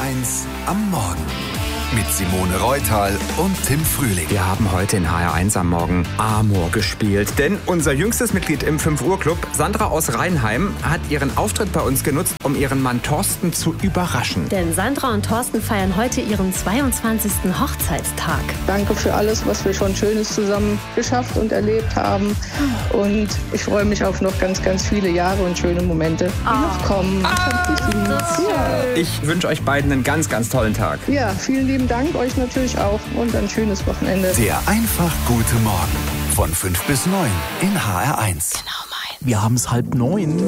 HR1 am Morgen. Mit Simone Reutal und Tim Frühling. Wir haben heute in HR1 am Morgen Amor gespielt. Denn unser jüngstes Mitglied im 5-Uhr-Club, Sandra aus Rheinheim, hat ihren Auftritt bei uns genutzt, um ihren Mann Thorsten zu überraschen. Denn Sandra und Thorsten feiern heute ihren 22. Hochzeitstag. Danke für alles, was wir schon Schönes zusammen geschafft und erlebt haben. Und ich freue mich auf noch ganz, ganz viele Jahre und schöne Momente, die noch kommen. Ich wünsche euch beiden einen ganz, ganz tollen Tag. Ja, vielen lieben Dank, euch natürlich auch und ein schönes Wochenende. Der einfach gute Morgen von 5 bis 9 in HR1. Genau meins. Wir haben es 8:30.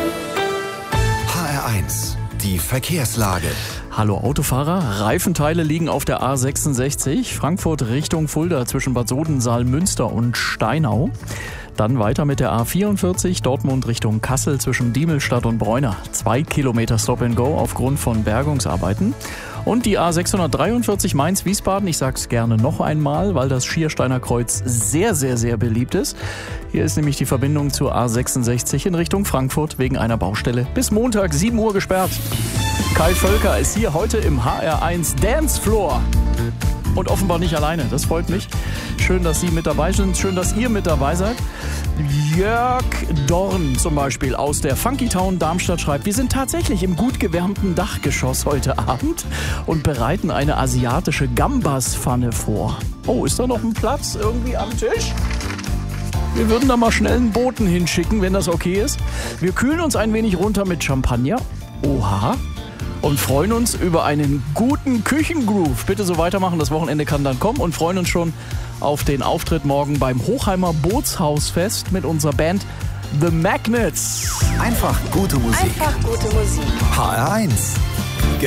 HR1, die Verkehrslage. Hallo Autofahrer, Reifenteile liegen auf der A66, Frankfurt Richtung Fulda zwischen Bad Soden, Saalmünster und Steinau. Dann weiter mit der A44, Dortmund Richtung Kassel zwischen Diemelstadt und Bräuner. 2 Kilometer Stop and Go aufgrund von Bergungsarbeiten. Und die A643 Mainz-Wiesbaden, ich sag's gerne noch einmal, weil das Schiersteiner Kreuz sehr, sehr, sehr beliebt ist. Hier ist nämlich die Verbindung zur A66 in Richtung Frankfurt wegen einer Baustelle bis Montag 7 Uhr gesperrt. Kai Völker ist hier heute im HR1 Dancefloor. Und offenbar nicht alleine, das freut mich. Schön, dass Sie mit dabei sind, schön, dass ihr mit dabei seid. Jörg Dorn zum Beispiel aus der Funky Town Darmstadt schreibt, wir sind tatsächlich im gut gewärmten Dachgeschoss heute Abend und bereiten eine asiatische Gambas-Pfanne vor. Oh, ist da noch ein Platz irgendwie am Tisch? Wir würden da mal schnell einen Boten hinschicken, wenn das okay ist. Wir kühlen uns ein wenig runter mit Champagner. Oha. Und freuen uns über einen guten Küchengroove. Bitte so weitermachen, das Wochenende kann dann kommen. Und freuen uns schon auf den Auftritt morgen beim Hochheimer Bootshausfest mit unserer Band The Magnets. Einfach gute Musik. Einfach gute Musik. HR1.